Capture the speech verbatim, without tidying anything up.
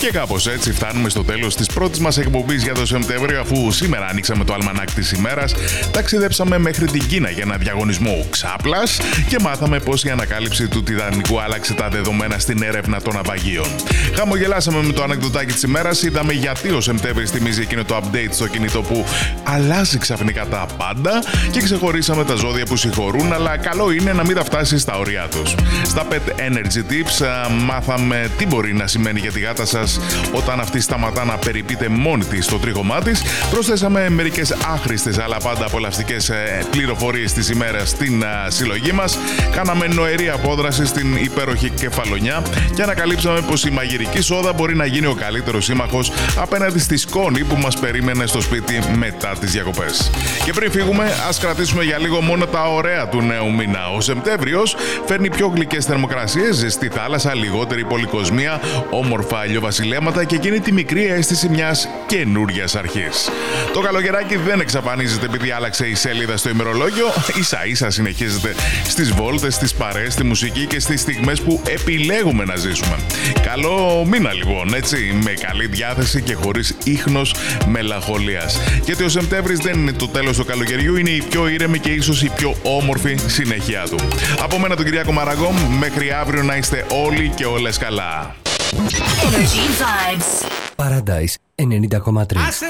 Και κάπως έτσι φτάνουμε στο τέλος της πρώτης μας εκπομπής για το Σεπτέμβριο, αφού σήμερα ανοίξαμε το αλμανάκ της ημέρας, ταξιδέψαμε μέχρι την Κίνα για ένα διαγωνισμό ξάπλας και μάθαμε πως η ανακάλυψη του Τιτανικού άλλαξε τα δεδομένα στην έρευνα των ναυαγίων. Χαμογελάσαμε με το ανεκδοτάκι της ημέρας, είδαμε γιατί ο Σεπτέμβρης θυμίζει εκείνο το update στο κινητό που αλλάζει ξαφνικά τα πάντα και ξεχωρίσαμε τα ζώδια που συγχωρούν, αλλά καλό είναι να μην τα φτάσει στα ωριά τους. Στα Pet Energy Tips μάθαμε τι μπορεί να σημαίνει για τη γάτα σας όταν αυτή σταματά να περιποιείται μόνη της στο τρίχωμά της. Προσθέσαμε μερικές άχρηστες αλλά πάντα απολαυστικές πληροφορίες της ημέρας στην συλλογή μας. Κάναμε νοερή απόδραση στην υπέροχη Κεφαλονιά και ανακαλύψαμε πως η μαγειρική σόδα μπορεί να γίνει ο καλύτερος σύμμαχος απέναντι στη σκόνη που μας περίμενε στο σπίτι μετά τις διακοπές. Και πριν φύγουμε, ας κρατήσουμε για λίγο μόνο τα ωραία του νέου μήνα. Ο Σεπτέμβριος φέρνει πιο γλυκές θερμοκρασίες, ζεστή θάλασσα, λιγότερη πολυκοσμία, όμορφα ηλιοβασιλέματα και εκείνη τη μικρή αίσθηση μιας καινούριας αρχής. Το καλοκαιράκι δεν εξαφανίζεται επειδή άλλαξε η σελίδα στο ημερολόγιο, ίσα ίσα συνεχίζεται στις βόλτες, στις παρέες, στη μουσική και στις στιγμές που επιλέγουμε να ζήσουμε. Καλό μήνα λοιπόν, έτσι, με καλή διάθεση και χωρίς ίχνος μελαγχολίας. Γιατί ο Σεπτέμβρης δεν είναι το τέλος του καλοκαιριού, είναι η πιο ήρεμη και ίσως η πιο όμορφη συνέχεια του. Από μένα τον Κυριάκο Μαραγκό, μέχρι αύριο να είστε όλοι και όλες καλά. Energy Vibes. Paradise ενενήντα κόμμα τρία.